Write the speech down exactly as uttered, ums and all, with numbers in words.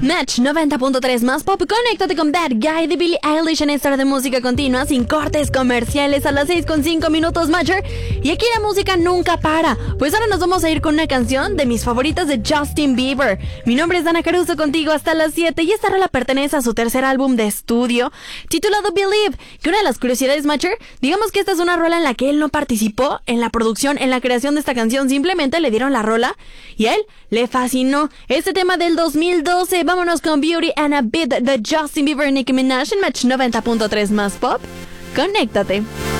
Match noventa punto tres más pop. Conéctate con Bad Guy de Billie Eilish en esta hora de música continua, sin cortes comerciales, a las seis con cinco minutos, Matcher. Y aquí la música nunca para. Pues ahora nos vamos a ir con una canción de mis favoritas de Justin Bieber. Mi nombre es Dana Caruso, contigo hasta las siete. Y esta rola pertenece a su tercer álbum de estudio, titulado Believe. Que una de las curiosidades, Matcher, digamos que esta es una rola en la que él no participó en la producción, en la creación de esta canción. Simplemente le dieron la rola y a él le fascinó este tema del dos mil doce. Vámonos con Beauty and a Bit de Justin Bieber y Nicki Minaj en Match noventa punto tres más pop. Conéctate.